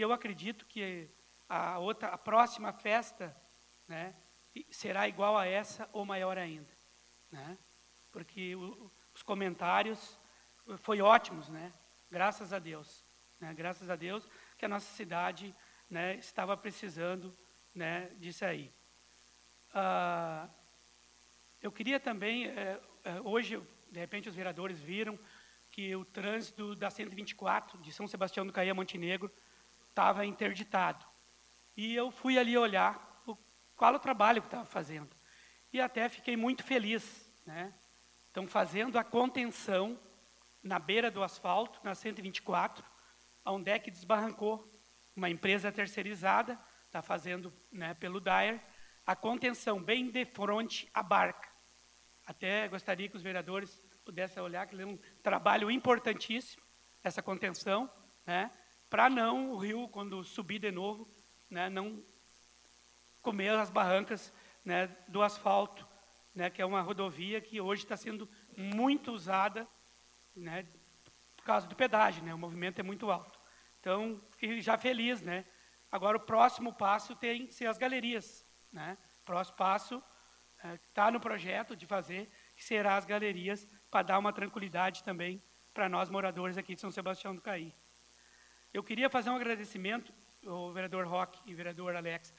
E eu acredito que a próxima festa, né, será igual a essa ou maior ainda, né? Porque os comentários foi ótimos, né? Graças a Deus, né? Graças a Deus que a nossa cidade, né, estava precisando, né, disso aí. Eu queria também, hoje, de repente, os vereadores viram que o trânsito da 124 de São Sebastião do Caí a Montenegro estava interditado. E eu fui ali olhar qual o trabalho que estava fazendo. E até fiquei muito feliz, né? Estão fazendo a contenção na beira do asfalto, na 124, onde é que desbarrancou. Uma empresa terceirizada está fazendo, né, pelo Dyer, a contenção bem de frente à barca. Até gostaria que os vereadores pudessem olhar, que é um trabalho importantíssimo, essa contenção, né, para não o rio, quando subir de novo, né, não comer as barrancas, né, do asfalto, né, que é uma rodovia que hoje está sendo muito usada, né, por causa do pedágio, né, o movimento é muito alto. Então, fiquei já feliz, né? Agora, o próximo passo tem que ser as galerias, né? O próximo passo está no projeto de fazer, que será as galerias, para dar uma tranquilidade também para nós moradores aqui de São Sebastião do Caí. Eu queria fazer um agradecimento ao vereador Roque e vereador Alex,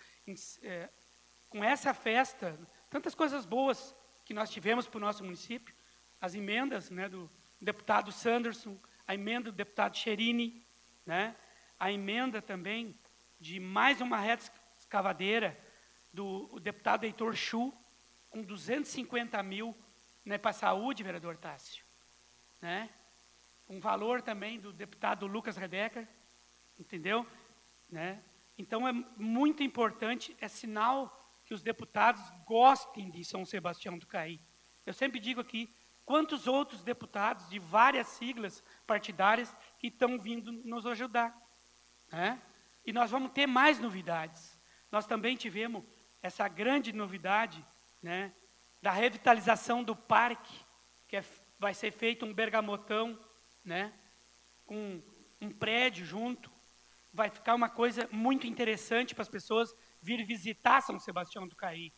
com essa festa, tantas coisas boas que nós tivemos para o nosso município, as emendas, né, do deputado Sanderson, a emenda do deputado Cherini, né, a emenda também de mais uma reta escavadeira do deputado Heitor Chu, com 250 mil, né, para a saúde, vereador Tássio, né? Um valor também do deputado Lucas Redecker, entendeu? Né? Então, é muito importante, é sinal que os deputados gostem de São Sebastião do Caí. Eu sempre digo aqui, quantos outros deputados de várias siglas partidárias que estão vindo nos ajudar, né? E nós vamos ter mais novidades. Nós também tivemos essa grande novidade, né, da revitalização do parque, que vai ser feito um bergamotão, né, com um prédio junto. Vai ficar uma coisa muito interessante para as pessoas virem visitar São Sebastião do Caí.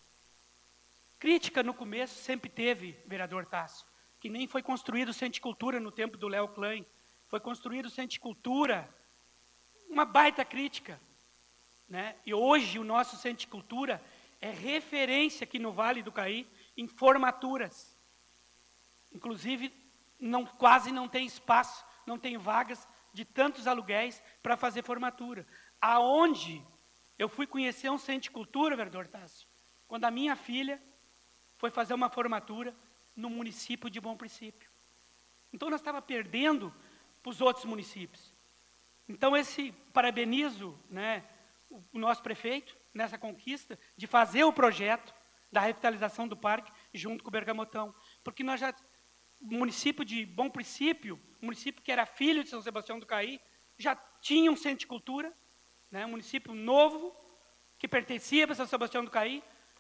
Crítica no começo sempre teve, vereador Tássio, que nem foi construído o Centro de Cultura no tempo do Léo Klein. Foi construído o Centro de Cultura, uma baita crítica, né? E hoje o nosso Centro de Cultura é referência aqui no Vale do Caí em formaturas. Inclusive, quase não tem espaço, não tem vagas de tantos aluguéis para fazer formatura. Aonde eu fui conhecer um centro de cultura, vereador Tássio, quando a minha filha foi fazer uma formatura no município de Bom Princípio. Então, nós estávamos perdendo para os outros municípios. Então, parabenizo, né, o nosso prefeito nessa conquista de fazer o projeto da revitalização do parque junto com o Bergamotão. Porque nós já, o município de Bom Princípio, um município que era filho de São Sebastião do Caí, já tinha um centro de cultura, né, um município novo, que pertencia para São Sebastião do Caí,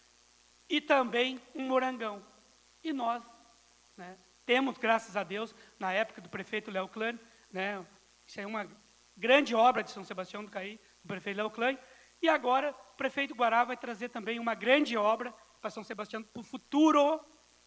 e também um morangão. E nós, né, temos, graças a Deus, na época do prefeito Léo Klein, né, isso é uma grande obra de São Sebastião do Caí, do prefeito Léo Klein, e agora o prefeito Guará vai trazer também uma grande obra para São Sebastião, para o futuro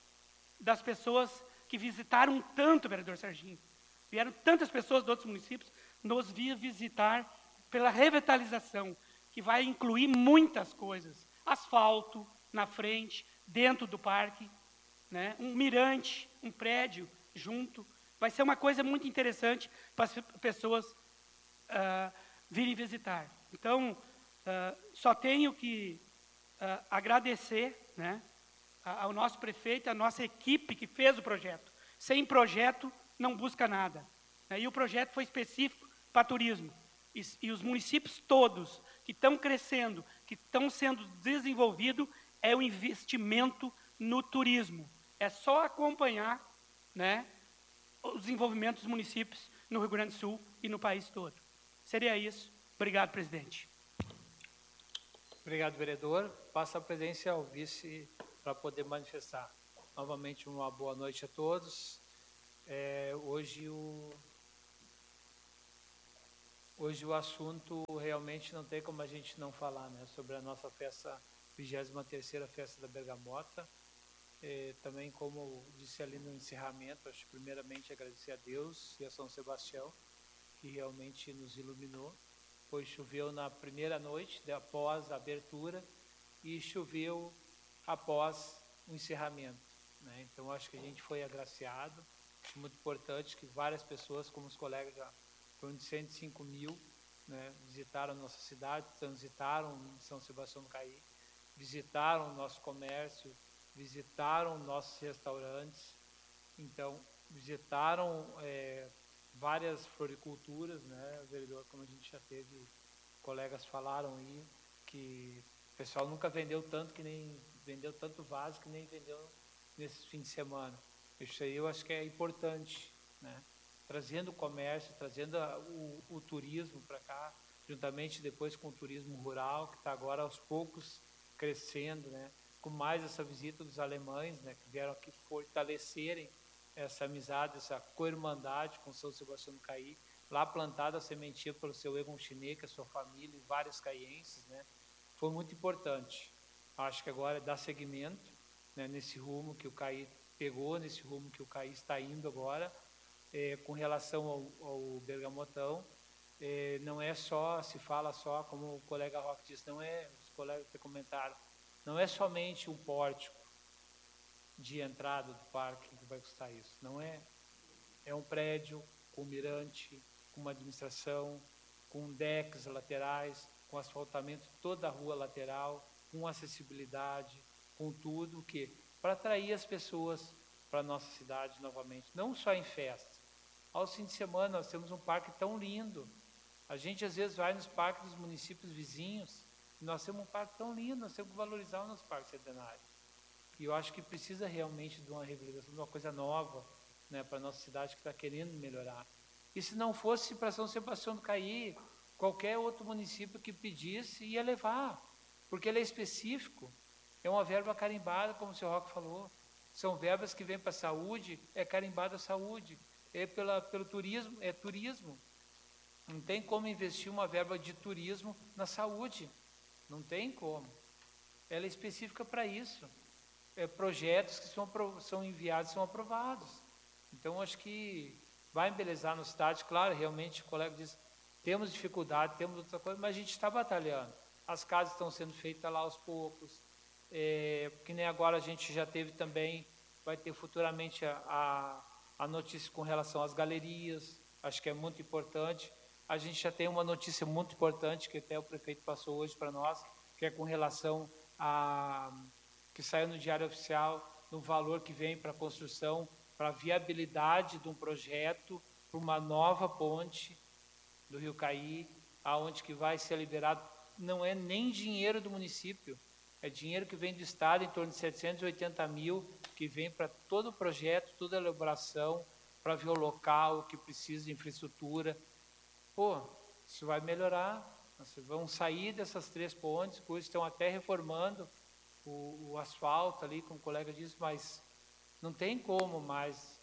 das pessoas que visitaram tanto, vereador Serginho. Vieram tantas pessoas de outros municípios nos vir visitar pela revitalização, que vai incluir muitas coisas. Asfalto na frente, dentro do parque, né? Um mirante, um prédio junto. Vai ser uma coisa muito interessante para as pessoas virem visitar. Então, só tenho que agradecer, né, ao nosso prefeito, à nossa equipe que fez o projeto. Sem projeto, não busca nada, né? E o projeto foi específico para turismo. E os municípios todos que estão crescendo, que estão sendo desenvolvidos, é o investimento no turismo. É só acompanhar, né, o desenvolvimento dos municípios no Rio Grande do Sul e no país todo. Seria isso. Obrigado, presidente. Obrigado, vereador. Passo a presidência ao vice para poder manifestar. Novamente, uma boa noite a todos. Hoje Hoje o assunto realmente não tem como a gente não falar, né? Sobre a nossa festa, 23ª Festa da Bergamota. Também, como disse ali no encerramento, acho primeiramente agradecer a Deus e a São Sebastião, que realmente nos iluminou, pois choveu na primeira noite, após a abertura, e choveu após o encerramento, né? Então, acho que a gente foi agraciado. Acho muito importante que várias pessoas, como os colegas já foram de 105 mil, né, visitaram a nossa cidade, transitaram em São Sebastião do Caí, visitaram o nosso comércio, visitaram nossos restaurantes, então visitaram várias floriculturas, né, vereador, como a gente já teve, colegas falaram aí, que o pessoal nunca vendeu tanto vaso que nem vendeu nesse fim de semana. Isso aí eu acho que é importante, né? Trazendo o comércio, trazendo o turismo para cá, juntamente depois com o turismo rural, que está agora aos poucos crescendo, né? Com mais essa visita dos alemães, né? Que vieram aqui fortalecerem essa amizade, essa co-irmandade com São Sebastião do Caí, lá plantada a sementinha pelo seu Egon Chineca, a sua família e vários caienses, né? Foi muito importante. Acho que agora é dar seguimento, né, nesse rumo que o Caí pegou, nesse rumo que o Caí está indo agora, com relação ao Bergamotão. Não é só, se fala só, como o colega Roque disse, não é, os colegas que comentaram, não é somente um pórtico de entrada do parque que vai custar isso, não é. É um prédio com mirante, com uma administração, com decks laterais, com asfaltamento toda a rua lateral, com acessibilidade, com tudo que para atrair as pessoas para a nossa cidade novamente, não só em festa. Aos fins de semana nós temos um parque tão lindo. A gente às vezes vai nos parques dos municípios vizinhos, e nós temos um parque tão lindo, nós temos que valorizar o nosso parque centenário. E eu acho que precisa realmente de uma revalorização, de uma coisa nova, né, para a nossa cidade que está querendo melhorar. E se não fosse para São Sebastião do Caí, qualquer outro município que pedisse ia levar, porque ele é específico, é uma verba carimbada, como o senhor Roque falou, são verbas que vêm para a saúde, é carimbada a saúde, pelo turismo, é turismo. Não tem como investir uma verba de turismo na saúde, não tem como. Ela é específica para isso. Projetos que são enviados, são aprovados. Então, acho que vai embelezar a nossa cidade. Claro, realmente, o colega diz, temos dificuldade, temos outra coisa, mas a gente está batalhando. As casas estão sendo feitas lá aos poucos. Que nem agora a gente já teve também, vai ter futuramente a notícia com relação às galerias, acho que é muito importante. A gente já tem uma notícia muito importante, que até o prefeito passou hoje para nós, que é com relação a... que saiu no Diário Oficial, no valor que vem para a construção, para a viabilidade de um projeto, para uma nova ponte do Rio Caí, aonde que vai ser liberado, não é nem dinheiro do município, é dinheiro que vem do Estado, em torno de 780 mil, que vem para todo o projeto, toda a elaboração, para ver o local, o que precisa de infraestrutura. Pô, isso vai melhorar, nós vamos sair dessas 3 pontes, que hoje estão até reformando o asfalto ali, como o colega disse, mas não tem como mais.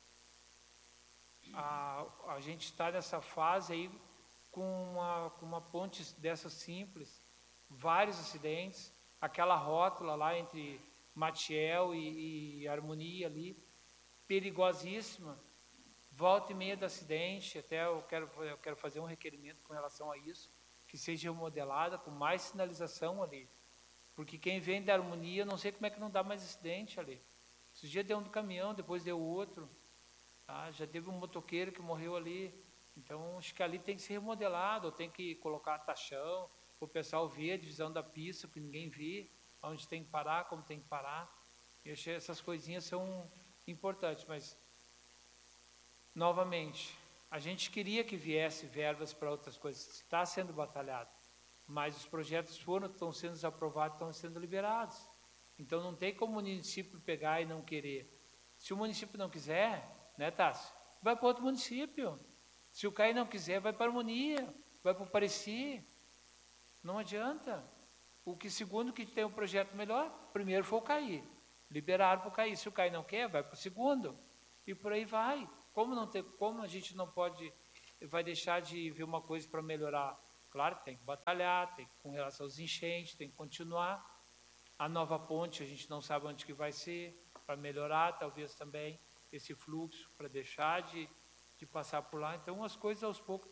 A gente está nessa fase aí com uma ponte dessa simples, vários acidentes, aquela rótula lá entre Matiel e Harmonia ali, perigosíssima, volta e meia do acidente, até eu quero fazer um requerimento com relação a isso, que seja remodelada com mais sinalização ali, porque quem vem da Harmonia, não sei como é que não dá mais acidente ali. Esses dias deu um do caminhão, depois deu outro, tá? Já teve um motoqueiro que morreu ali, então acho que ali tem que ser remodelado, ou tem que colocar tachão, o pessoal ver a divisão da pista, que ninguém vê, onde tem que parar, como tem que parar. Eu achei essas coisinhas são importantes, mas, novamente, a gente queria que viesse verbas para outras coisas, está sendo batalhado, mas os projetos estão sendo aprovados, estão sendo liberados. Então, não tem como o município pegar e não querer. Se o município não quiser, né, Tássio? Vai para outro município. Se o Caí não quiser, vai para a Harmonia, vai para o Pareci. Não adianta. Segundo que tem um projeto melhor, primeiro foi o Caí. Liberaram para o Caí. Se o Caí não quer, vai para o segundo. E por aí vai. Como a gente não pode vai deixar de ver uma coisa para melhorar. Claro, tem que batalhar, tem que, com relação aos enchentes, tem que continuar. A nova ponte, a gente não sabe onde que vai ser, para melhorar talvez também esse fluxo, para deixar de passar por lá. Então, as coisas aos poucos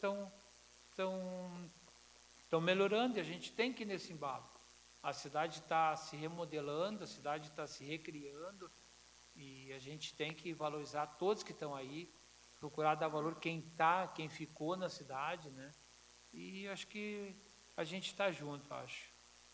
estão melhorando e a gente tem que ir nesse embalo. A cidade está se remodelando, a cidade está se recriando e a gente tem que valorizar todos que estão aí, procurar dar valor quem ficou na cidade, né? E acho que a gente está junto, acho.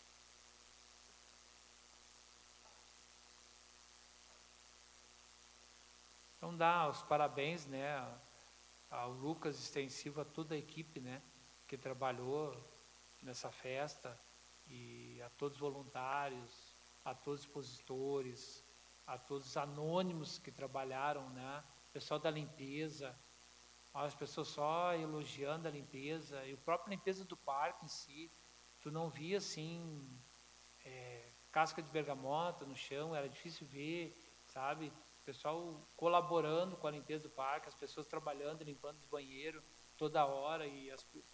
Então dá os parabéns, né, ao Lucas Extensivo, a toda a equipe, né, que trabalhou nessa festa, e a todos os voluntários, a todos os expositores, a todos os anônimos que trabalharam, né, pessoal da limpeza, as pessoas só elogiando a limpeza, e a própria limpeza do parque em si, tu não via assim, casca de bergamota no chão, era difícil ver, sabe? O pessoal colaborando com a limpeza do parque, as pessoas trabalhando, limpando os banheiros toda hora. E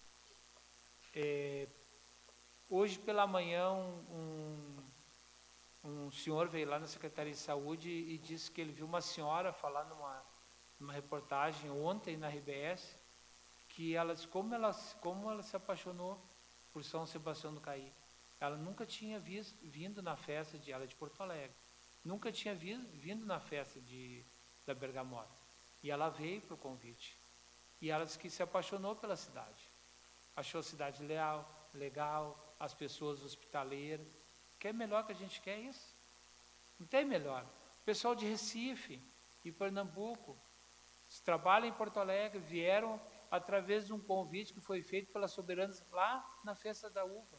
hoje pela manhã um senhor veio lá na Secretaria de Saúde e disse que ele viu uma senhora falar numa reportagem ontem na RBS, que como ela se apaixonou por São Sebastião do Caí. Ela nunca tinha vindo na festa ela é de Porto Alegre, nunca tinha vindo na festa da Bergamota. E ela veio para o convite. E ela disse que se apaixonou pela cidade. Achou a cidade legal, as pessoas hospitaleiras. Que é melhor que a gente quer isso? Não tem melhor. O pessoal de Recife e Pernambuco, se trabalham em Porto Alegre, vieram através de um convite que foi feito pelas soberanas lá na Festa da Uva.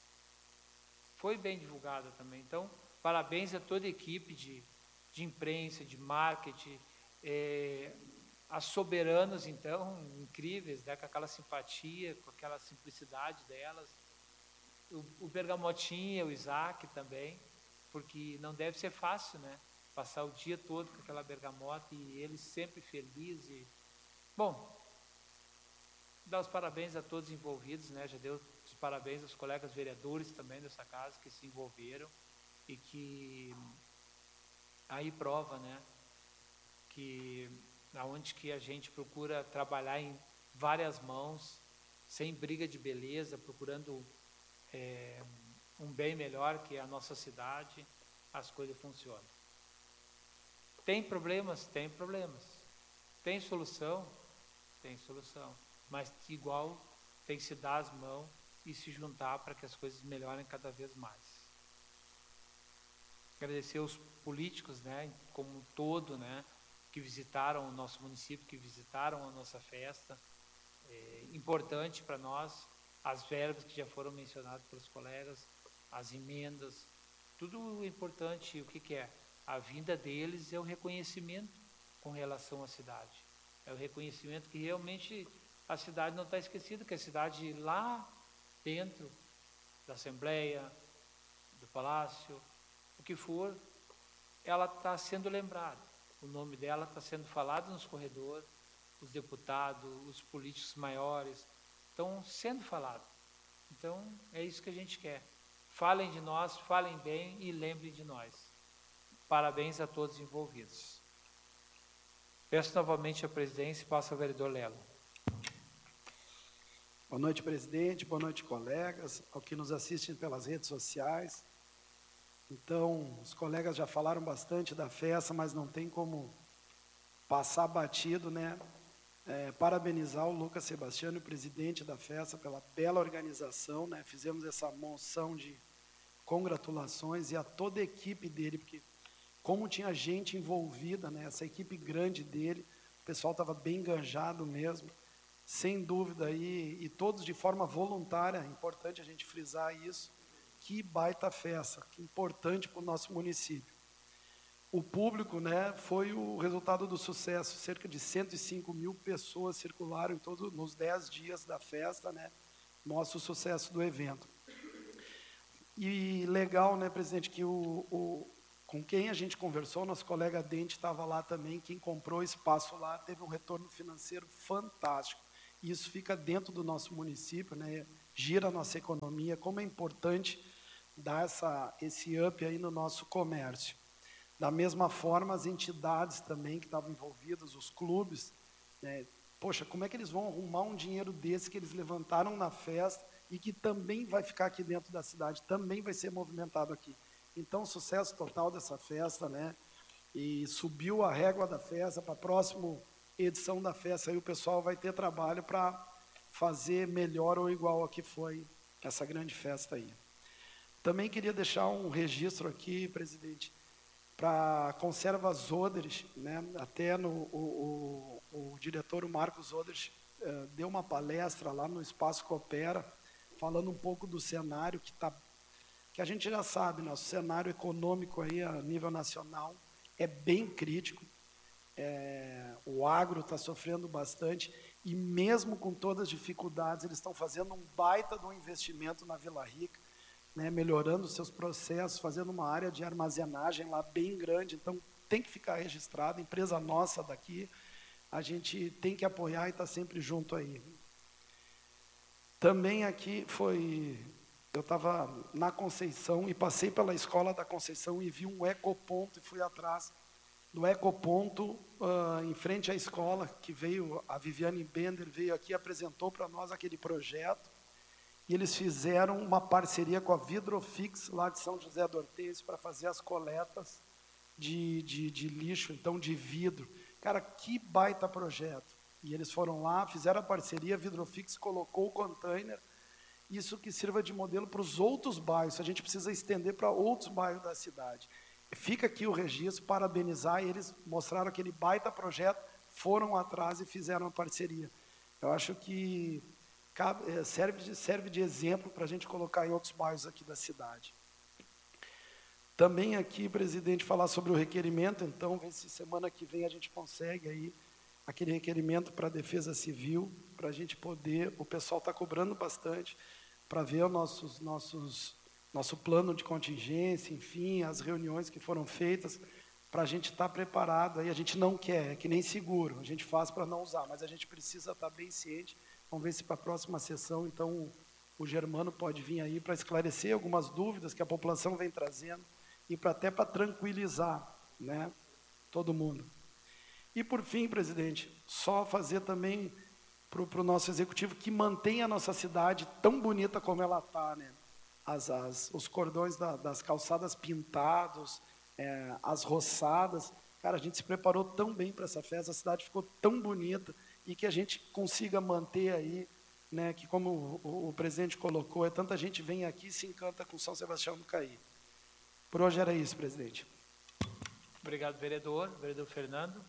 Foi bem divulgada também. Então, parabéns a toda a equipe de imprensa, de marketing, as soberanas, então, incríveis, né, com aquela simpatia, com aquela simplicidade delas. O Bergamotinha, o Isaac também, porque não deve ser fácil, né? Passar o dia todo com aquela bergamota e ele sempre feliz. Bom, dar os parabéns a todos envolvidos, né? Já deu os parabéns aos colegas vereadores também dessa casa que se envolveram e que aí prova, né? Que aonde que a gente procura trabalhar em várias mãos, sem briga de beleza, procurando um bem melhor que a nossa cidade, as coisas funcionam. Tem problemas? Tem problemas. Tem solução? Tem solução. Mas igual tem que se dar as mãos e se juntar para que as coisas melhorem cada vez mais. Agradecer aos políticos, né, como um todo, né, que visitaram o nosso município, que visitaram a nossa festa. Importante para nós, as verbas que já foram mencionadas pelos colegas, as emendas, tudo importante. O que é? A vinda deles é o reconhecimento com relação à cidade. É o reconhecimento que realmente a cidade não está esquecida, que a cidade lá dentro da Assembleia, do Palácio, o que for, ela está sendo lembrada. O nome dela está sendo falado nos corredores, os deputados, os políticos maiores estão sendo falados. Então, é isso que a gente quer. Falem de nós, falem bem e lembrem de nós. Parabéns a todos envolvidos. Peço novamente a presidência e passo ao vereador Lelo. Boa noite, presidente. Boa noite, colegas, ao que nos assistem pelas redes sociais. Então, os colegas já falaram bastante da festa, mas não tem como passar batido, né? Parabenizar o Lucas Sebastiano, o presidente da festa, pela bela organização, né? Fizemos essa moção de congratulações e a toda a equipe dele, porque como tinha gente envolvida, né? Essa equipe grande dele, o pessoal estava bem enganjado mesmo, sem dúvida, e todos de forma voluntária. É importante a gente frisar isso. Que baita festa, que importante para o nosso município. O público, né, foi o resultado do sucesso. Cerca de 105 mil pessoas circularam nos 10 dias da festa, né? Mostra o sucesso do evento. E legal, né, presidente, que com quem a gente conversou, nosso colega Dente estava lá também, quem comprou espaço lá teve um retorno financeiro fantástico. Isso fica dentro do nosso município, né? Gira a nossa economia, como é importante dar esse up aí no nosso comércio. Da mesma forma, as entidades também que estavam envolvidas, os clubes, né? Poxa, como é que eles vão arrumar um dinheiro desse que eles levantaram na festa e que também vai ficar aqui dentro da cidade, também vai ser movimentado aqui. Então, sucesso total dessa festa, né? E subiu a régua da festa para a próxima edição da festa, aí o pessoal vai ter trabalho para fazer melhor ou igual a que foi essa grande festa aí. Também queria deixar um registro aqui, presidente, para a Conserva Zoderes, né? Até o diretor, o Marcos Zoderes, deu uma palestra lá no Espaço Coopera, falando um pouco do cenário que a gente já sabe, nosso cenário econômico aí a nível nacional é bem crítico, o agro está sofrendo bastante, e mesmo com todas as dificuldades, eles estão fazendo um baita de um investimento na Vila Rica, né, melhorando os seus processos, fazendo uma área de armazenagem lá bem grande, então tem que ficar registrado, empresa nossa daqui, a gente tem que apoiar e está sempre junto aí. Também aqui eu estava na Conceição e passei pela escola da Conceição e vi um ecoponto e fui atrás do ecoponto, em frente à escola, que veio, a Viviane Bender veio aqui e apresentou para nós aquele projeto, e eles fizeram uma parceria com a Vidrofix, lá de São José do Ortez, para fazer as coletas de lixo, então de vidro. Cara, que baita projeto. E eles foram lá, fizeram a parceria, a Vidrofix colocou o container, isso que sirva de modelo para os outros bairros, a gente precisa estender para outros bairros da cidade. Fica aqui o registro, parabenizar, eles mostraram aquele baita projeto, foram atrás e fizeram a parceria. Eu acho que serve de exemplo para a gente colocar em outros bairros aqui da cidade. Também aqui, presidente, falar sobre o requerimento, então, ver se semana que vem a gente consegue aí aquele requerimento para a Defesa Civil, para a gente poder, o pessoal está cobrando bastante, para ver o nosso plano de contingência, enfim, as reuniões que foram feitas, para a gente estar preparado, aí a gente não quer, é que nem seguro, a gente faz para não usar, mas a gente precisa estar bem ciente. Vamos ver se para a próxima sessão, então, o Germano pode vir aí para esclarecer algumas dúvidas que a população vem trazendo e até para tranquilizar, né, todo mundo. E, por fim, presidente, só fazer também para o nosso executivo que mantenha a nossa cidade tão bonita como ela está, né? Os cordões das calçadas pintados, as roçadas. Cara, a gente se preparou tão bem para essa festa, a cidade ficou tão bonita, e que a gente consiga manter aí, né, que como o presidente colocou, tanta gente vem aqui e se encanta com São Sebastião do Caí. Por hoje era isso, presidente. Obrigado, vereador. Vereador Fernando.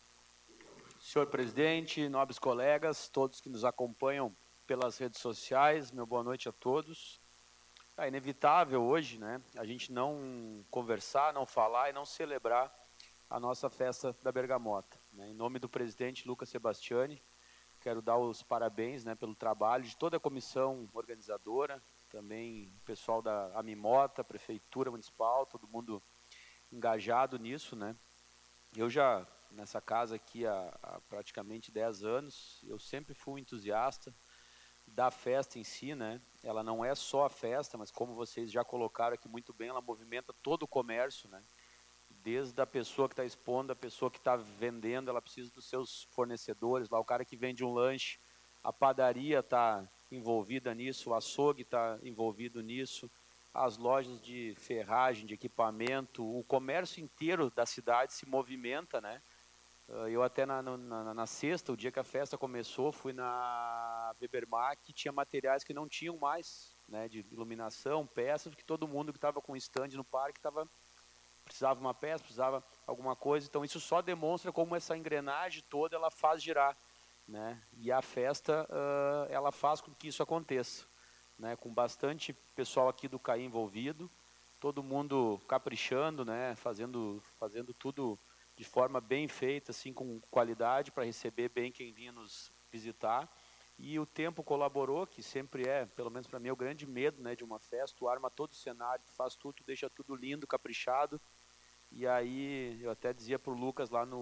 Senhor presidente, nobres colegas, todos que nos acompanham pelas redes sociais, meu boa noite a todos. É inevitável hoje, né, a gente não conversar, não falar e não celebrar a nossa festa da Bergamota, né? Em nome do presidente Lucas Sebastiani, quero dar os parabéns, né, pelo trabalho de toda a comissão organizadora, também o pessoal da Amimota, Prefeitura Municipal, todo mundo engajado nisso, né? Eu já, nessa casa aqui há praticamente 10 anos, eu sempre fui um entusiasta da festa em si, né? Ela não é só a festa, mas como vocês já colocaram aqui muito bem, ela movimenta todo o comércio, né? Desde a pessoa que está expondo, a pessoa que está vendendo, ela precisa dos seus fornecedores, lá o cara que vende um lanche, a padaria está envolvida nisso, o açougue está envolvido nisso, as lojas de ferragem, de equipamento, o comércio inteiro da cidade se movimenta, né? Eu até na sexta, o dia que a festa começou, fui na Webermac, que tinha materiais que não tinham mais, né, de iluminação, peças, porque todo mundo que estava com stand no parque precisava uma peça, precisava alguma coisa. Então isso só demonstra como essa engrenagem toda ela faz girar, né? E a festa ela faz com que isso aconteça, né? Com bastante pessoal aqui do CAI envolvido, todo mundo caprichando, né? Fazendo tudo de forma bem feita, assim, com qualidade, para receber bem quem vinha nos visitar. E o tempo colaborou, que sempre é, pelo menos para mim, é o grande medo, né, de uma festa. Tu arma todo o cenário, tu faz tudo, tu deixa tudo lindo, caprichado. E aí eu até dizia para o Lucas lá no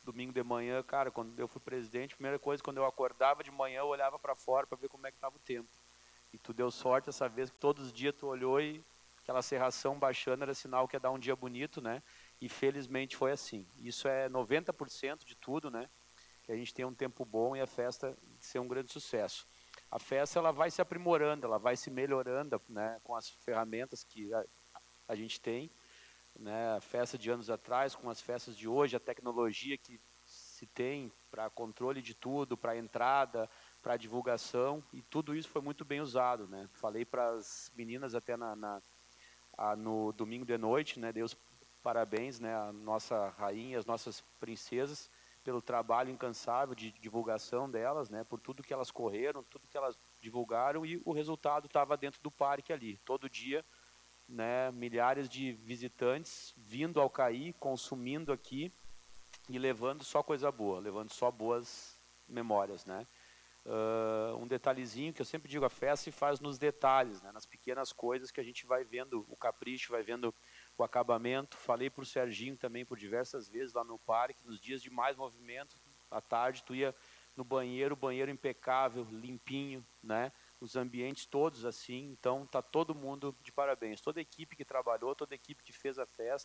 domingo de manhã, cara, quando eu fui presidente, a primeira coisa, quando eu acordava de manhã, eu olhava para fora para ver como é que estava o tempo. E tu deu sorte essa vez que todos os dias tu olhou e aquela cerração baixando era sinal que ia dar um dia bonito, né? E felizmente foi assim. Isso é 90% de tudo, né? Que a gente tem um tempo bom e a festa ser um grande sucesso. A festa ela vai se aprimorando, ela vai se melhorando, né? Com as ferramentas que a gente tem, né? A festa de anos atrás com as festas de hoje, a tecnologia que se tem para controle de tudo, para entrada, para divulgação, e tudo isso foi muito bem usado, né? Falei para as meninas até no domingo de noite, né? Deus parabéns, né? A nossa rainha, as nossas princesas, pelo trabalho incansável de divulgação delas, né? Por tudo que elas correram, tudo que elas divulgaram, e o resultado estava dentro do parque ali, todo dia, né? Milhares de visitantes vindo ao CAI, consumindo aqui e levando só coisa boa, levando só boas memórias, né? Um detalhezinho que eu sempre digo, a festa se faz nos detalhes, né? Nas pequenas coisas que a gente vai vendo o capricho, vai vendo o acabamento. Falei para o Serginho também por diversas vezes lá no parque, nos dias de mais movimento, à tarde tu ia no banheiro, banheiro impecável, limpinho, né? Os ambientes todos assim, então tá todo mundo de parabéns, toda a equipe que trabalhou, toda a equipe que fez a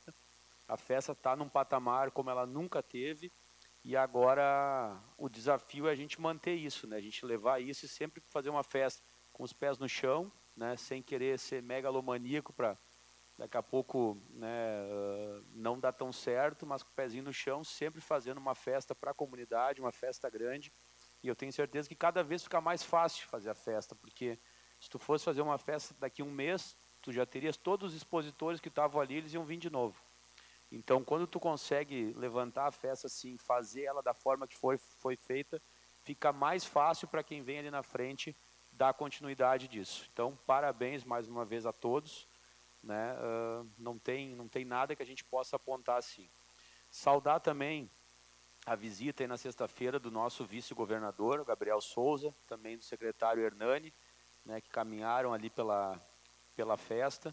festa está num patamar como ela nunca teve. E agora o desafio é a gente manter isso, né? A gente levar isso e sempre fazer uma festa com os pés no chão, né? Sem querer ser megalomaníaco para daqui a pouco, né, não dar tão certo, mas com o pezinho no chão, sempre fazendo uma festa para a comunidade, uma festa grande. E eu tenho certeza que cada vez fica mais fácil fazer a festa, porque se tu fosse fazer uma festa daqui a um mês, tu já terias todos os expositores que estavam ali, eles iam vir de novo. Então, quando tu consegue levantar a festa assim, fazer ela da forma que foi feita, fica mais fácil para quem vem ali na frente dar continuidade disso. Então, parabéns mais uma vez a todos, né? Não tem nada que a gente possa apontar assim. Saudar também a visita aí na sexta-feira do nosso vice-governador, o Gabriel Souza, também do secretário Hernani, né, que caminharam ali pela festa.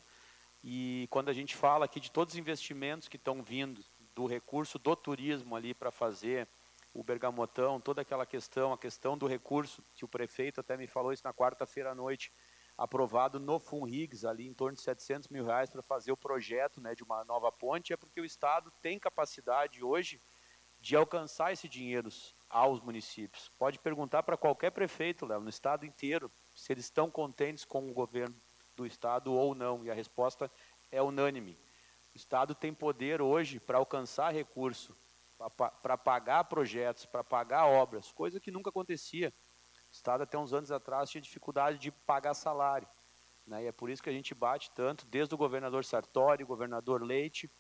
E quando a gente fala aqui de todos os investimentos que estão vindo do recurso do turismo ali para fazer o Bergamotão, toda aquela questão, a questão do recurso, que o prefeito até me falou isso na quarta-feira à noite, aprovado no FUNRIGS, ali em torno de R$700 mil para fazer o projeto, né, de uma nova ponte, é porque o Estado tem capacidade hoje de alcançar esse dinheiro aos municípios. Pode perguntar para qualquer prefeito, Léo, no Estado inteiro, se eles estão contentes com o governo do Estado ou não, e a resposta é unânime. O Estado tem poder hoje para alcançar recurso, para pagar projetos, para pagar obras, coisa que nunca acontecia. O Estado até uns anos atrás tinha dificuldade de pagar salário, né? E é por isso que a gente bate tanto, desde o governador Sartori, o governador Leite,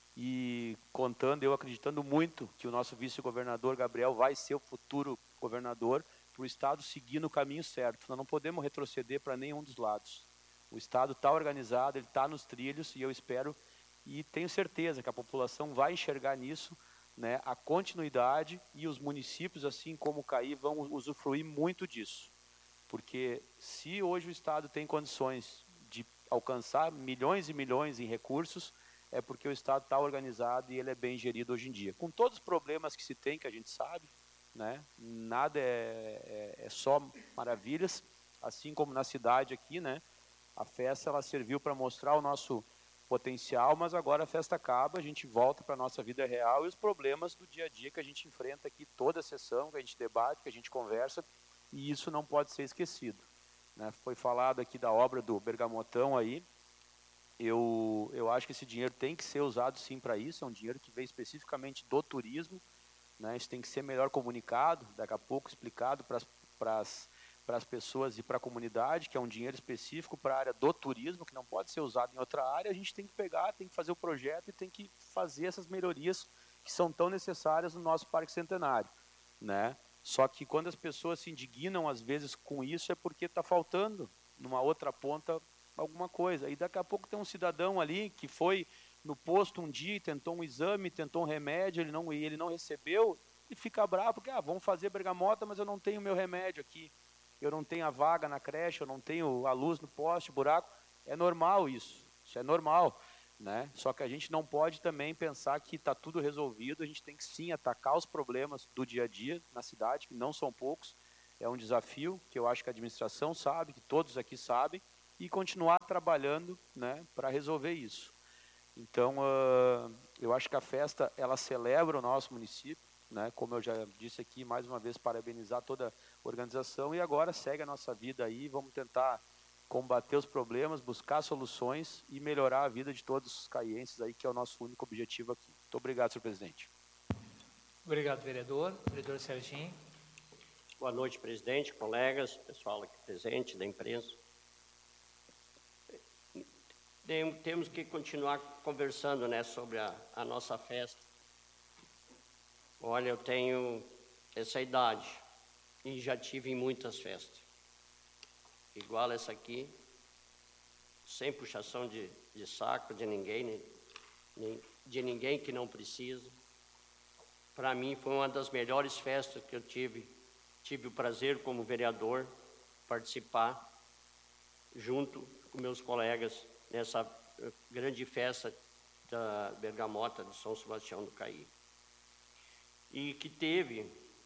e contando, eu acreditando muito que o nosso vice-governador Gabriel vai ser o futuro governador, para o Estado seguir no caminho certo. Nós não podemos retroceder para nenhum dos lados. O Estado está organizado, ele está nos trilhos, e eu espero e tenho certeza que a população vai enxergar nisso, né, a continuidade, e os municípios, assim como o CAI, vão usufruir muito disso. Porque se hoje o Estado tem condições de alcançar milhões e milhões em recursos, é porque o Estado está organizado e ele é bem gerido hoje em dia. Com todos os problemas que se tem, que a gente sabe, né, nada é só maravilhas, assim como na cidade aqui, né? A festa ela serviu para mostrar o nosso potencial, mas agora a festa acaba, a gente volta para a nossa vida real e os problemas do dia a dia que a gente enfrenta aqui, toda a sessão, que a gente debate, que a gente conversa, e isso não pode ser esquecido, né? Foi falado aqui da obra do Bergamotão aí, eu acho que esse dinheiro tem que ser usado sim para isso, é um dinheiro que veio especificamente do turismo, né? Isso tem que ser melhor comunicado, daqui a pouco explicado para as pessoas e para a comunidade, que é um dinheiro específico para a área do turismo, que não pode ser usado em outra área. A gente tem que pegar, tem que fazer o projeto e tem que fazer essas melhorias que são tão necessárias no nosso Parque Centenário, né? Só que quando as pessoas se indignam às vezes com isso, é porque está faltando numa outra ponta alguma coisa. E daqui a pouco tem um cidadão ali que foi no posto um dia, tentou um exame, tentou um remédio, ele não recebeu, e fica bravo, porque vamos fazer bergamota, mas eu não tenho meu remédio aqui. Eu não tenho a vaga na creche, eu não tenho a luz no poste, buraco. É normal isso é normal. né? Só que a gente não pode também pensar que está tudo resolvido, a gente tem que sim atacar os problemas do dia a dia na cidade, que não são poucos, é um desafio que eu acho que a administração sabe, que todos aqui sabem, e continuar trabalhando, né, para resolver isso. Então, eu acho que a festa, ela celebra o nosso município, né, como eu já disse aqui, mais uma vez, parabenizar toda a organização, e agora segue a nossa vida aí, vamos tentar combater os problemas, buscar soluções e melhorar a vida de todos os caienses aí, que é o nosso único objetivo aqui. Muito obrigado, senhor presidente. Obrigado, vereador. Vereador Serginho. Boa noite, presidente, colegas, pessoal aqui presente, da imprensa. Temos que continuar conversando, né, sobre a nossa festa. Olha, eu tenho essa idade e já tive em muitas festas. Igual essa aqui, sem puxação de saco de ninguém, de ninguém que não precisa. Para mim foi uma das melhores festas que eu tive o prazer como vereador participar junto com meus colegas nessa grande festa da Bergamota de São Sebastião do Caí. E que teve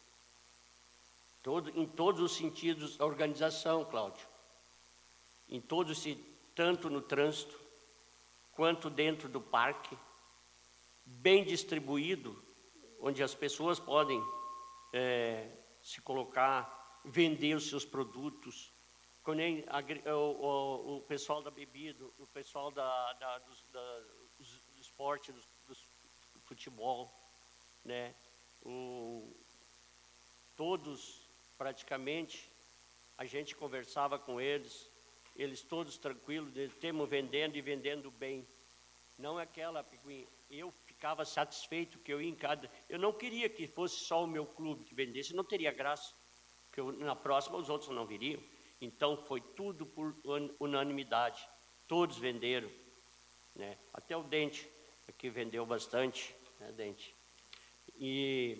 em todos os sentidos a organização, Cláudio, em todos, tanto no trânsito quanto dentro do parque, bem distribuído, onde as pessoas podem se colocar, vender os seus produtos, quando o pessoal da bebida, o pessoal do esporte, do futebol, né? Todos, praticamente, a gente conversava com eles todos tranquilos, temos vendendo e vendendo bem. Não é aquela, eu ficava satisfeito que eu ia em cada... Eu não queria que fosse só o meu clube que vendesse, não teria graça, porque na próxima os outros não viriam. Então foi tudo por unanimidade, todos venderam, né? Até o Dente aqui vendeu bastante, né, Dente? E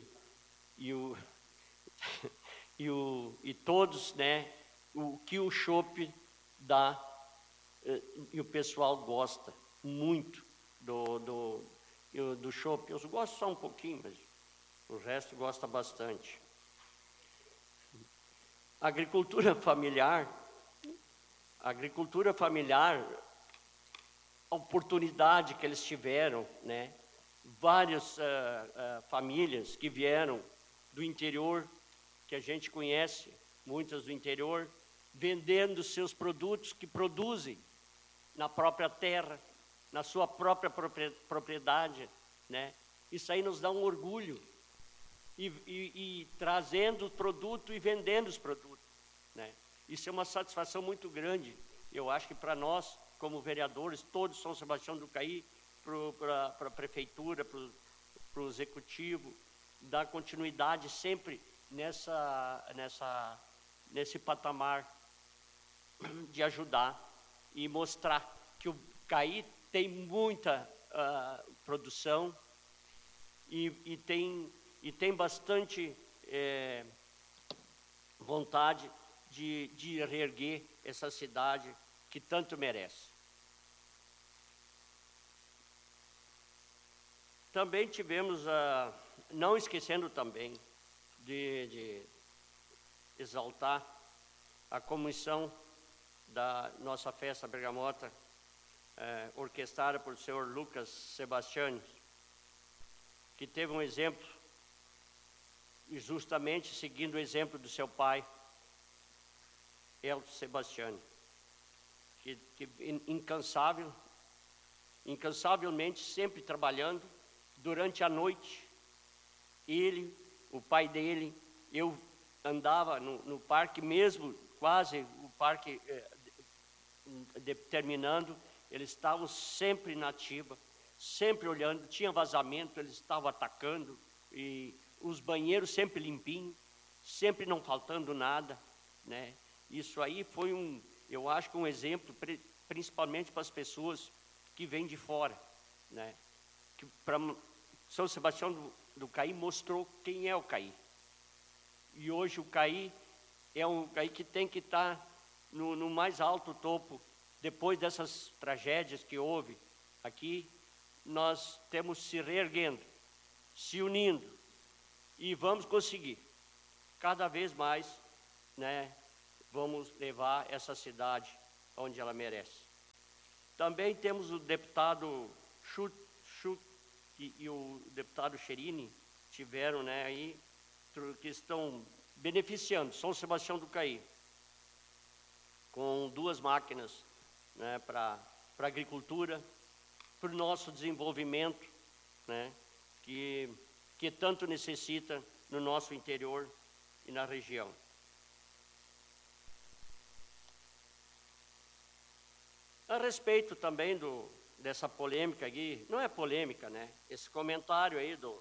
todos, né, o que o chopp dá, e o pessoal gosta muito do chopp. Eu gosto só um pouquinho, mas o resto gosta bastante. Agricultura familiar, a oportunidade que eles tiveram, né? Várias famílias que vieram do interior, que a gente conhece, muitas do interior, vendendo seus produtos que produzem na própria terra, na sua própria propriedade, né? Isso aí nos dá um orgulho, e trazendo o produto e vendendo os produtos, né? Isso é uma satisfação muito grande. Eu acho que para nós, como vereadores, todos São Sebastião do Caí, para a prefeitura, para o executivo, dar continuidade sempre nesse patamar de ajudar e mostrar que o Caí tem muita produção e tem bastante vontade de reerguer essa cidade que tanto merece. Também tivemos, não esquecendo também de exaltar a comissão da nossa festa Bergamota, orquestrada por senhor Lucas Sebastiani, que teve um exemplo, e justamente seguindo o exemplo do seu pai, Elton Sebastiani, que incansavelmente sempre trabalhando durante a noite. Ele, o pai dele, eu andava no parque mesmo, quase o parque terminando, eles estavam sempre na ativa, sempre olhando, tinha vazamento, eles estavam atacando, e os banheiros sempre limpinhos, sempre não faltando nada, né? Isso aí foi eu acho que um exemplo, principalmente para as pessoas que vêm de fora, né? Que para São Sebastião do Caí mostrou quem é o Caí. E hoje o Caí é um Caí que tem que estar no mais alto topo, depois dessas tragédias que houve aqui, nós temos se reerguendo, se unindo, e vamos conseguir. Cada vez mais, né, vamos levar essa cidade onde ela merece. Também temos o deputado Chut e o deputado Cherini, tiveram, né, aí, que estão beneficiando São Sebastião do Caí, com 2 máquinas, né, para agricultura, para o nosso desenvolvimento, né, que tanto necessita no nosso interior e na região. A respeito também dessa polêmica aqui, não é polêmica, né? Esse comentário aí do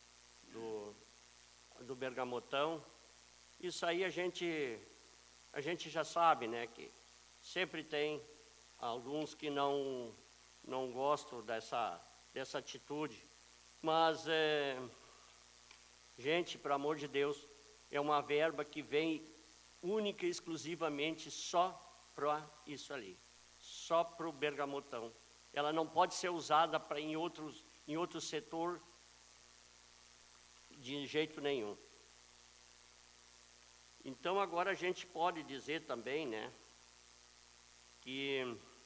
Bergamotão, isso aí a gente já sabe, né? Que sempre tem alguns que não gostam dessa atitude, mas, gente, pelo amor de Deus, é uma verba que vem única e exclusivamente só para isso ali, só para o Bergamotão. Ela não pode ser usada em outro setor de jeito nenhum. Então, agora a gente pode dizer também, né, que,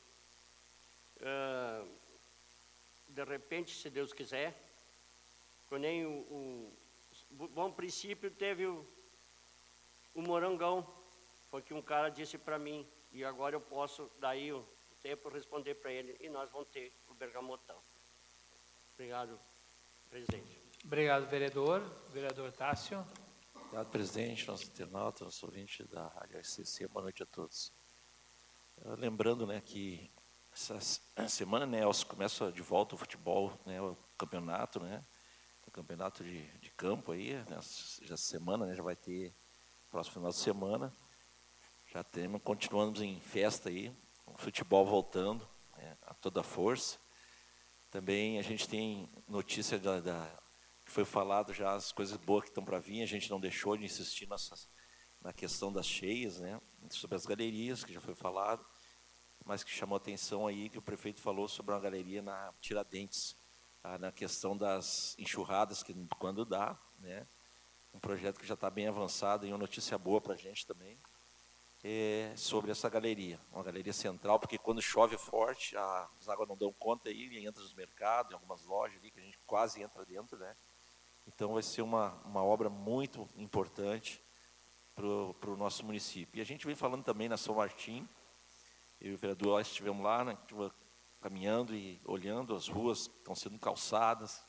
de repente, se Deus quiser, nem o bom princípio teve o morangão, foi que um cara disse para mim, e agora eu posso, daí o tempo, responder para ele, e nós vamos ter o Bergamotão. Obrigado, presidente. Obrigado, vereador. Vereador Tássio. Obrigado, presidente, nosso internauta, nosso ouvinte da Rádio SCC. Boa noite a todos. Lembrando, né, que essa semana, né, começa de volta o futebol, né, o campeonato, né, o campeonato de campo aí, né, já semana, né, já vai ter próximo final de semana. Já temos, continuamos em festa aí, o futebol voltando, né, a toda força. Também a gente tem notícia que foi falado já, as coisas boas que estão para vir, a gente não deixou de insistir na questão das cheias, né, sobre as galerias, que já foi falado, mas que chamou atenção aí, que o prefeito falou sobre uma galeria na Tiradentes, na questão das enxurradas, que quando dá, né, um projeto que já está bem avançado, e uma notícia boa para a gente também, sobre essa galeria, uma galeria central, porque quando chove forte, as águas não dão conta aí, e entra nos mercados, em algumas lojas ali, que a gente quase entra dentro, né? Então vai ser uma obra muito importante para o nosso município. E a gente vem falando também na São Martim, eu e o vereador estivemos lá, né, caminhando e olhando as ruas que estão sendo calçadas,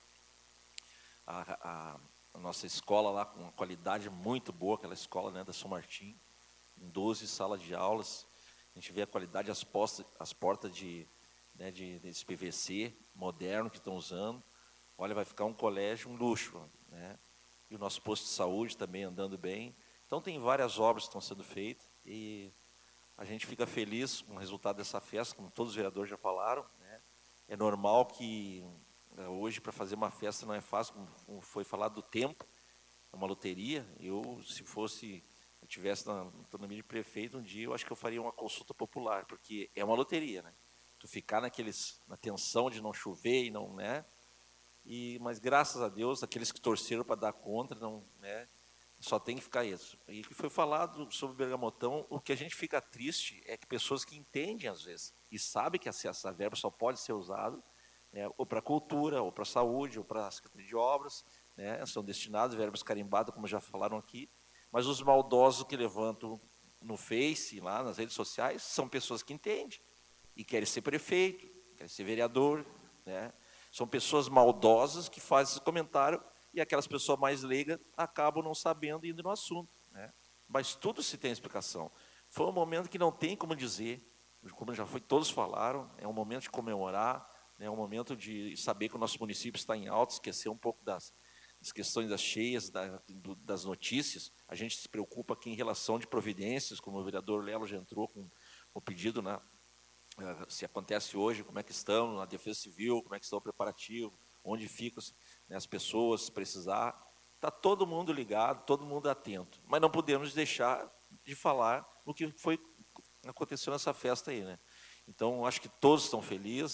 a nossa escola lá com uma qualidade muito boa, aquela escola, né, da São Martim, em 12 salas de aulas, a gente vê a qualidade, as portas desse PVC moderno que estão usando. Olha, vai ficar um colégio, um luxo, né? E o nosso posto de saúde também andando bem. Então tem várias obras que estão sendo feitas e a gente fica feliz com o resultado dessa festa, como todos os vereadores já falaram, né? É normal que hoje para fazer uma festa não é fácil, como foi falado do tempo, é uma loteria. Se eu tivesse na autonomia de prefeito um dia, eu acho que eu faria uma consulta popular, porque é uma loteria, né? Tu ficar na tensão de não chover e não, né? Mas graças a Deus, aqueles que torceram para dar contra, não, né? Só tem que ficar isso. E que foi falado sobre o Bergamotão, o que a gente fica triste é que pessoas que entendem às vezes e sabem que essa verba só pode ser usada, né, ou para cultura, ou para saúde, ou para a Secretaria de Obras, né, são destinados verbas carimbadas, como já falaram aqui, mas os maldosos que levantam no Face, lá nas redes sociais, são pessoas que entendem e querem ser prefeito, querem ser vereador, né? São pessoas maldosas que fazem esse comentário e aquelas pessoas mais leigas acabam não sabendo e indo no assunto, né? Mas tudo se tem explicação. Foi um momento que não tem como dizer, como já foi, todos falaram, é um momento de comemorar, né? É um momento de saber que o nosso município está em alta, esquecer um pouco das questões das cheias, das notícias. A gente se preocupa aqui em relação de providências, como o vereador Lelo já entrou com o pedido, né? Se acontece hoje, como é que estão na Defesa Civil, como é que estão o preparativo, onde ficam, né, as pessoas, se precisar. Está todo mundo ligado, todo mundo atento. Mas não podemos deixar de falar o que aconteceu nessa festa aí, né? Então, acho que todos estão felizes,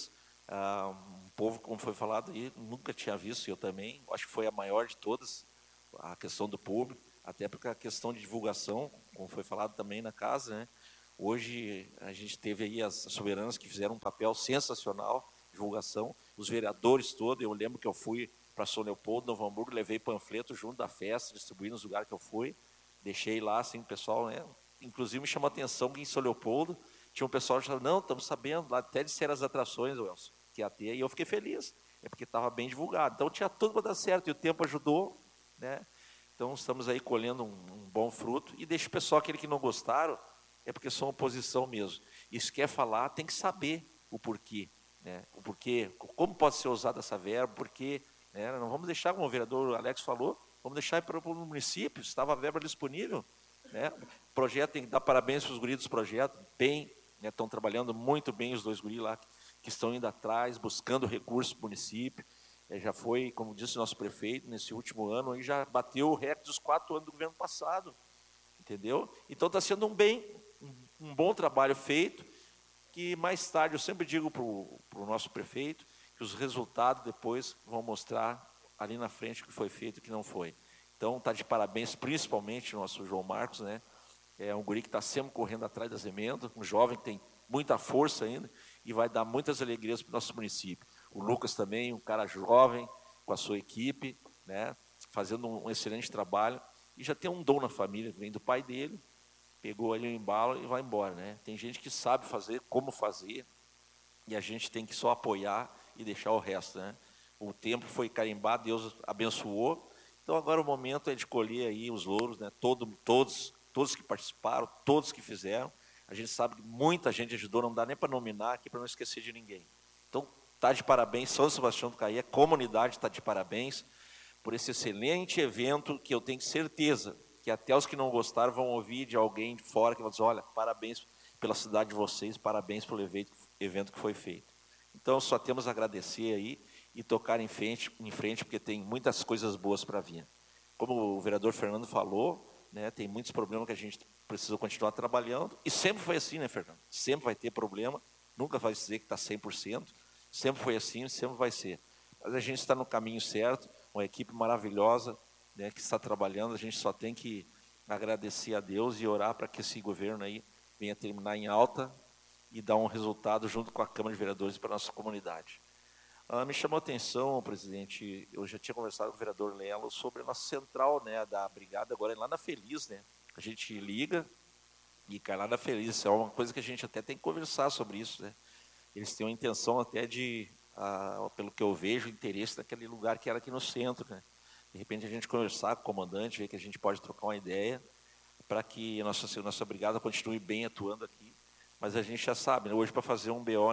Um povo, como foi falado aí, nunca tinha visto, eu também, acho que foi a maior de todas, a questão do público, até porque a questão de divulgação, como foi falado também na casa, né? Hoje a gente teve aí as soberanas que fizeram um papel sensacional, divulgação, os vereadores todos, eu lembro que eu fui para São Leopoldo, Novo Hamburgo, levei panfleto junto da festa, distribuí nos lugares que eu fui, deixei lá, assim, o pessoal, né? Inclusive me chamou a atenção que em São Leopoldo tinha um pessoal que falava, não, estamos sabendo, lá até disseram as atrações, Wilson, que ia ter, e eu fiquei feliz, porque estava bem divulgado. Então tinha tudo para dar certo, e o tempo ajudou, né? Então estamos aí colhendo um bom fruto, e deixa o pessoal, aquele que não gostaram, é porque são oposição mesmo. E se quer falar, tem que saber o porquê, né? O porquê, como pode ser usada essa verba, porquê, né? Não vamos deixar, como o vereador Alex falou, vamos deixar para o município, se estava a verba disponível, né? O projeto tem que dar parabéns para os guris dos projetos, bem, né? Estão trabalhando muito bem os 2 guris lá, que estão indo atrás, buscando recursos para o município. Já foi, como disse o nosso prefeito, nesse último ano, aí já bateu o recorde dos 4 anos do governo passado, entendeu? Então está sendo um bom trabalho feito, que mais tarde, eu sempre digo para o nosso prefeito, que os resultados depois vão mostrar ali na frente o que foi feito e o que não foi. Então está de parabéns, principalmente o nosso João Marcos, né? É um guri que está sempre correndo atrás das emendas, um jovem que tem muita força ainda e vai dar muitas alegrias para o nosso município. O Lucas também, um cara jovem, com a sua equipe, né, fazendo um excelente trabalho, e já tem um dom na família, vem do pai dele, pegou ali o embalo e vai embora, né? Tem gente que sabe fazer, como fazer, e a gente tem que só apoiar e deixar o resto, né? O tempo foi carimbado, Deus abençoou, então agora o momento é de colher aí os louros, né? Todos que participaram, todos que fizeram. A gente sabe que muita gente ajudou, não dá nem para nominar aqui, para não esquecer de ninguém. Então, está de parabéns, São Sebastião do Caí, a comunidade está de parabéns por esse excelente evento, que eu tenho certeza que até os que não gostaram vão ouvir de alguém de fora, que vai dizer, olha, parabéns pela cidade de vocês, parabéns pelo evento que foi feito. Então, só temos a agradecer aí e tocar em frente, porque tem muitas coisas boas para vir. Como o vereador Fernando falou, né, tem muitos problemas que a gente precisa continuar trabalhando, e sempre foi assim, né, Fernando? Sempre vai ter problema, nunca vai dizer que está 100%, sempre foi assim, sempre vai ser. Mas a gente está no caminho certo, uma equipe maravilhosa, né, que está trabalhando, a gente só tem que agradecer a Deus e orar para que esse governo aí venha terminar em alta e dar um resultado junto com a Câmara de Vereadores para a nossa comunidade. Me chamou a atenção, presidente, eu já tinha conversado com o vereador Lelo sobre a nossa central, né, da brigada, agora é lá na Feliz, né? A gente liga e cai lá na Feliz, isso é uma coisa que a gente até tem que conversar sobre isso, né? Eles têm uma intenção até de, pelo que eu vejo, interesse naquele lugar que era aqui no centro, né? De repente a gente conversar com o comandante, ver que a gente pode trocar uma ideia para que a nossa brigada continue bem atuando aqui. Mas a gente já sabe, né? Hoje para fazer um BO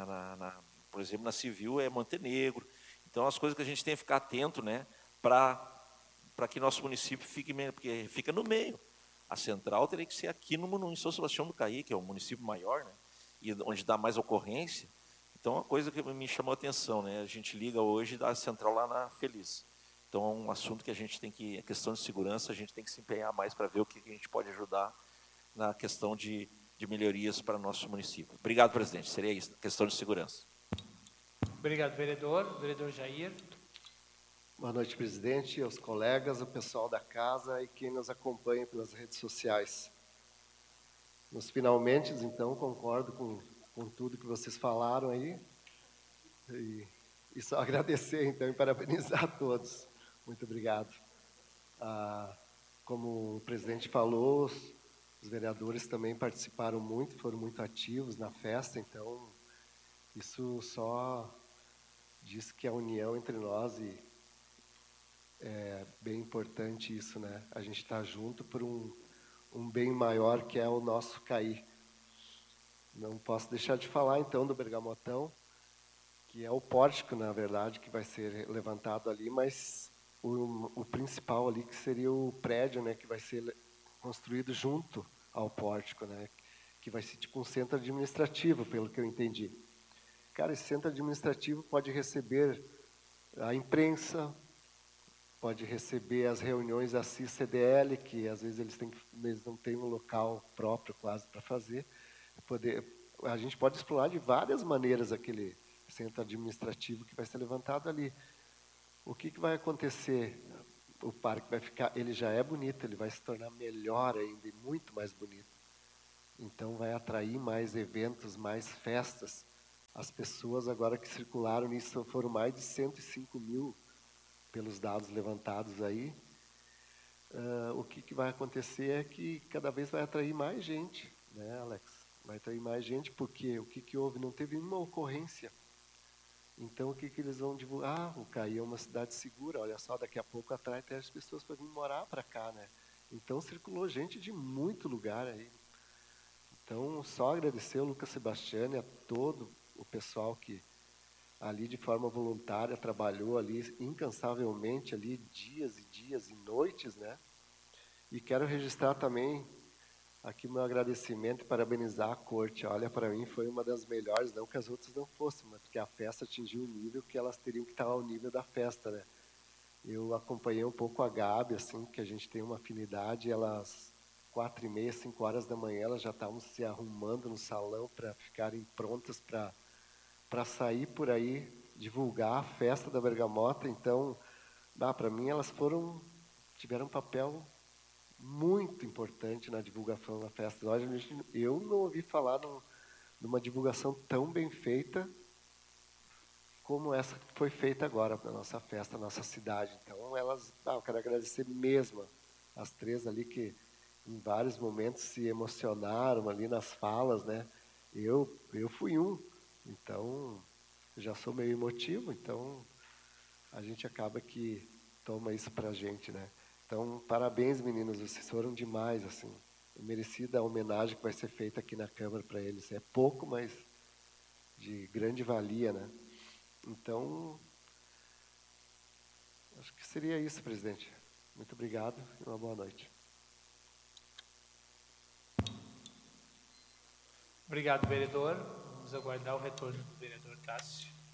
por exemplo, na Civil é Montenegro. Então, as coisas que a gente tem que ficar atento, né, para que nosso município fique, porque fica no meio. A central teria que ser aqui em São Sebastião do Caí, que é o município maior, né, e onde dá mais ocorrência. Então, uma coisa que me chamou a atenção, né, a gente liga hoje da central lá na Feliz. Então, é um assunto que a gente tem que, a questão de segurança, a gente tem que se empenhar mais para ver o que a gente pode ajudar na questão de melhorias para o nosso município. Obrigado, presidente. Seria isso, questão de segurança. Obrigado, vereador. Vereador Jair. Boa noite, presidente, aos colegas, o pessoal da casa e quem nos acompanha pelas redes sociais. Nos finalmente, então, concordo com tudo que vocês falaram aí. E só agradecer, então, e parabenizar a todos. Muito obrigado. Como o presidente falou, os vereadores também participaram muito, foram muito ativos na festa, então isso só diz que a união entre nós e é bem importante isso, né? A gente está junto por um bem maior que é o nosso Caí. Não posso deixar de falar então do Bergamotão, que é o pórtico, na verdade, que vai ser levantado ali, mas o principal ali que seria o prédio, né, que vai ser construído junto ao pórtico, né, que vai ser tipo um centro administrativo, pelo que eu entendi. Cara, esse centro administrativo pode receber a imprensa, pode receber as reuniões da CICDL, que às vezes eles não têm um local próprio quase para fazer. A gente pode explorar de várias maneiras centro administrativo que vai ser levantado ali. O que vai acontecer? O parque vai ficar, ele já é bonito, ele vai se tornar melhor ainda e muito mais bonito. Então vai atrair mais eventos, mais festas. As pessoas agora que circularam nisso foram mais de 105 mil pelos dados levantados aí. O que vai acontecer é que cada vez vai atrair mais gente, né, Alex? Vai atrair mais gente porque o que houve? Não teve nenhuma ocorrência. Então, o que eles vão divulgar? O Caí é uma cidade segura, olha só, daqui a pouco atrai até as pessoas para vir morar para cá, né? Então, circulou gente de muito lugar aí. Então, só agradecer ao Lucas Sebastiani, a todo o pessoal que ali de forma voluntária trabalhou ali incansavelmente ali dias e dias e noites, né? E quero registrar também aqui meu agradecimento e parabenizar a corte. Olha, para mim foi uma das melhores, não que as outras não fossem, mas porque a festa atingiu um nível que elas teriam que estar ao nível da festa, né? Eu acompanhei um pouco a Gabi, assim, que a gente tem uma afinidade, elas 4h30, 5 horas da manhã, elas já estavam se arrumando no salão para ficarem prontas para sair por aí, divulgar a festa da Bergamota. Então, para mim elas tiveram um papel muito importante na divulgação da festa. Eu não ouvi falar numa divulgação tão bem feita como essa que foi feita agora na nossa festa, na nossa cidade. Então, eu quero agradecer mesmo as três ali que em vários momentos se emocionaram ali nas falas, né? Eu fui um, então eu já sou meio emotivo, então a gente acaba que toma isso pra gente, né? Então, parabéns, meninos, vocês foram demais, assim. Merecida a homenagem que vai ser feita aqui na Câmara para eles. É pouco, mas de grande valia, né? Então, acho que seria isso, presidente. Muito obrigado e uma boa noite. Obrigado, vereador. Vamos aguardar o retorno do vereador Cássio.